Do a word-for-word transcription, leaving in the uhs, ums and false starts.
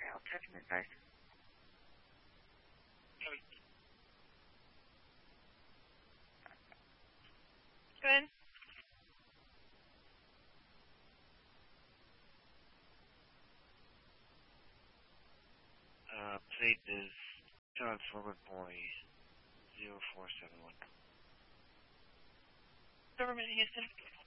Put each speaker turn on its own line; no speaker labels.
Okay, I'll check him in, guys.
Good.
Uh, plate is John Forward Boy zero four seven one.
Government Houston.